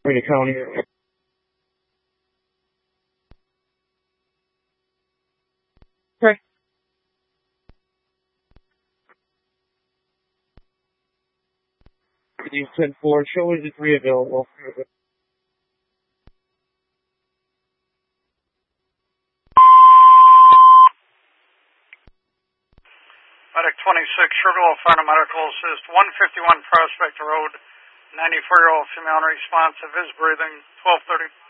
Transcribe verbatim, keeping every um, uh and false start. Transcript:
Rita County. Okay. ten four, show is three available. Medic twenty-six, Sugarloaf Fire Medical Assist, one fifty-one Prospect Road, ninety-four-year-old female unresponsive, is breathing, twelve thirty.